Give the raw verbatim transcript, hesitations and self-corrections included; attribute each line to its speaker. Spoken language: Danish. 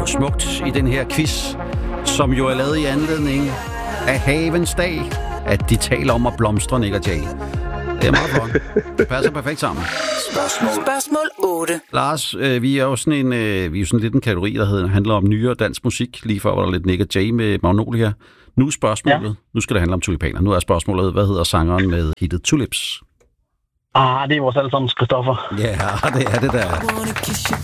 Speaker 1: smukt i den her quiz, som jo er lavet i anledning af havens dag, at de taler om at blomstre, Nick og Jay. Det er meget flot. Det passer perfekt sammen.
Speaker 2: Spørgsmål. Spørgsmål otte.
Speaker 1: Lars, øh, vi er jo sådan en, øh, vi er jo sådan lidt en kategori, der hedder, handler om nyere dansk musik. Lige før var der lidt Nick og Jay med Magnolia. Nu er spørgsmålet, ja. Nu skal det handle om tulipaner. Nu er spørgsmålet, hvad hedder sangeren med hittet Tulips?
Speaker 3: Ah, det er vores allesammens Christoffer.
Speaker 1: Ja, det er det der.